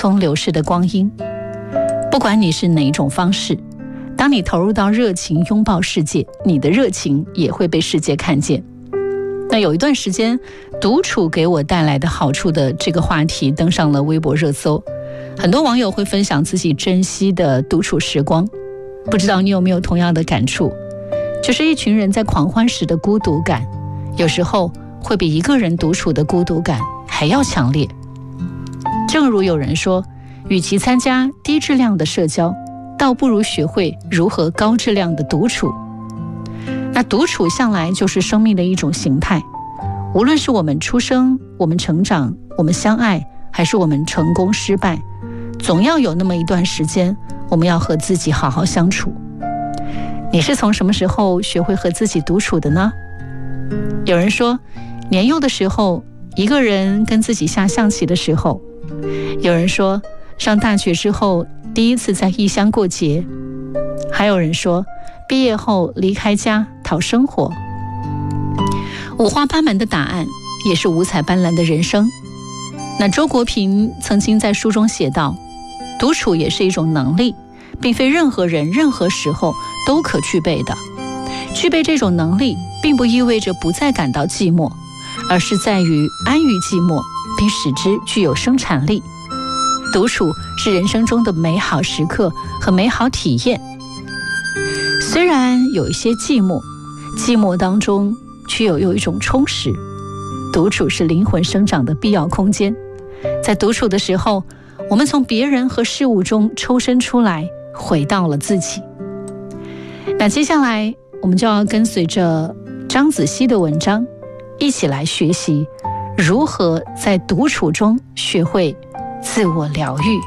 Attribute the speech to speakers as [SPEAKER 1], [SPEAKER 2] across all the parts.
[SPEAKER 1] 匆流逝的光阴。不管你是哪一种方式，当你投入到热情拥抱世界，你的热情也会被世界看见。那有一段时间，独处给我带来的好处的这个话题登上了微博热搜，很多网友会分享自己珍惜的独处时光。不知道你有没有同样的感触，就是一群人在狂欢时的孤独感，有时候会比一个人独处的孤独感还要强烈。正如有人说，与其参加低质量的社交，倒不如学会如何高质量的独处。那独处向来就是生命的一种形态，无论是我们出生，我们成长，我们相爱，还是我们成功失败，总要有那么一段时间，我们要和自己好好相处。你是从什么时候学会和自己独处的呢？有人说，年幼的时候，一个人跟自己下象棋的时候；有人说，上大学之后第一次在异乡过节；还有人说，毕业后离开家讨生活。五花八门的答案，也是五彩斑斓的人生。那周国平曾经在书中写道，独处也是一种能力，并非任何人任何时候都可具备的。具备这种能力并不意味着不再感到寂寞，而是在于安于寂寞，并使之具有生产力。独处是人生中的美好时刻和美好体验。虽然有一些寂寞，寂寞当中却有一种充实。独处是灵魂生长的必要空间。在独处的时候，我们从别人和事物中抽身出来，回到了自己。那接下来我们就要跟随着张子熙的文章，一起来学习如何在独处中学会自我疗愈。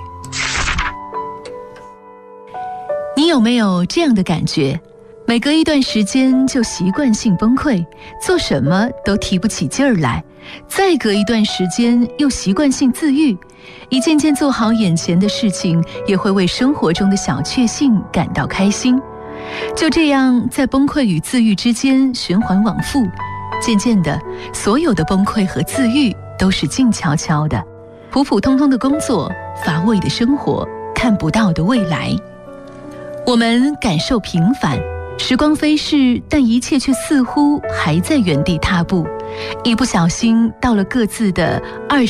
[SPEAKER 2] 你有没有这样的感觉？每隔一段时间就习惯性崩溃，做什么都提不起劲儿来，再隔一段时间又习惯性自愈，一件件做好眼前的事情，也会为生活中的小确幸感到开心。就这样在崩溃与自愈之间循环往复，渐渐的，所有的崩溃和自愈都是静悄悄的，普普通通的工作，乏味的生活，看不到的未来。我们感受平凡，时光飞逝，但一切却似乎还在原地踏步。一不小心到了各自的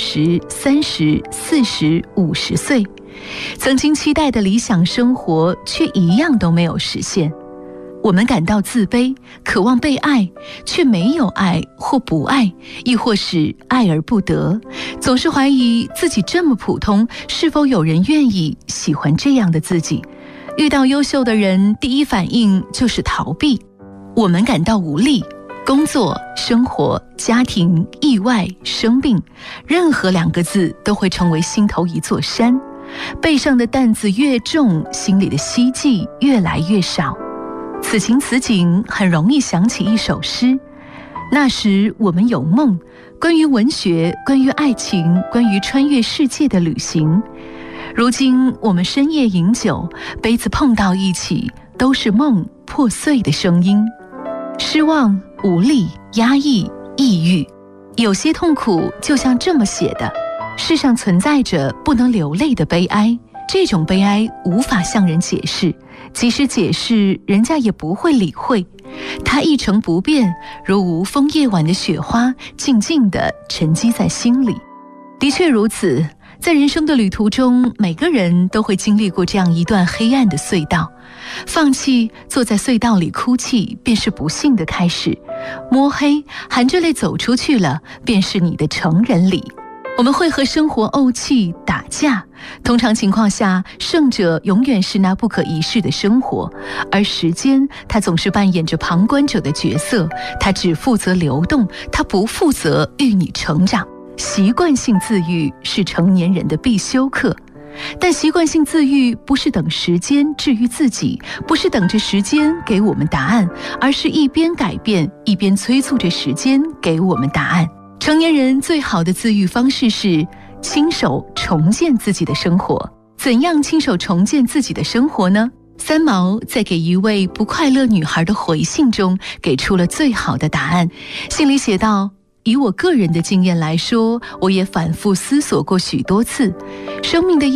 [SPEAKER 2] 20、30、40、50岁，曾经期待的理想生活却一样都没有实现。我们感到自卑，渴望被爱，却没有爱或不爱，亦或是爱而不得，总是怀疑自己这么普通，是否有人愿意喜欢这样的自己。遇到优秀的人，第一反应就是逃避。我们感到无力，工作、生活、家庭、意外、生病，任何2个字都会成为心头一座山。背上的担子越重，心里的希冀越来越少。此情此景，很容易想起一首诗。那时我们有梦，关于文学，关于爱情，关于穿越世界的旅行。如今我们深夜饮酒，杯子碰到一起，都是梦破碎的声音。失望、无力、压抑、抑郁，有些痛苦就像这么写的：世上存在着不能流泪的悲哀，这种悲哀无法向人解释，即使解释，人家也不会理会。它一成不变，如无风夜晚的雪花，静静地沉积在心里。的确如此，在人生的旅途中，每个人都会经历过这样一段黑暗的隧道。放弃，坐在隧道里哭泣，便是不幸的开始。摸黑，含着泪走出去了，便是你的成人礼。我们会和生活怄气打架，通常情况下，胜者永远是那不可一世的生活，而时间，它总是扮演着旁观者的角色，它只负责流动，它不负责育你成长。习惯性自愈是成年人的必修课，但习惯性自愈不是等时间治愈自己，不是等着时间给我们答案，而是一边改变，一边催促着时间给我们答案。成年人最好的自愈方式是亲手重建自己的生活。怎样亲手重建自己的生活呢？三毛在给一位不快乐女孩的回信中给出了最好的答案。信里写道：以我个人的经验来说，我也反复思索过许多次，生命的